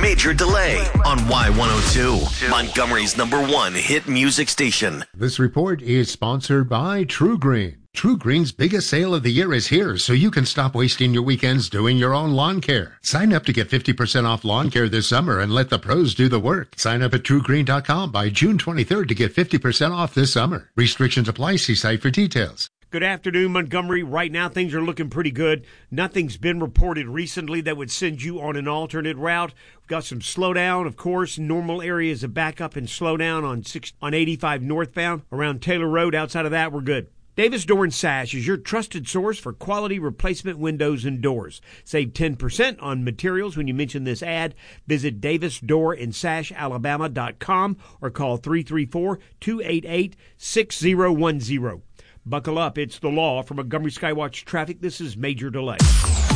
Major Delay on Y102, Montgomery's #1 hit music station. This report is sponsored by True Green. True Green's biggest sale of the year is here, so you can stop wasting your weekends doing your own lawn care. Sign up to get 50% off lawn care this summer and let the pros do the work. Sign up at TrueGreen.com by June 23rd to get 50% off this summer. Restrictions apply. See site for details. Good afternoon, Montgomery. Right now, things are looking pretty good. Nothing's been reported recently that would send you on an alternate route. We've got some slowdown, of course. Normal areas of backup and slowdown on 85 northbound around Taylor Road. Outside of that, we're good. Davis Door and Sash is your trusted source for quality replacement windows and doors. Save 10% on materials when you mention this ad. Visit davisdoorandsashalabama.com or call 334-288-6010. Buckle up, it's the law. From Montgomery Skywatch Traffic, this is Major Delay.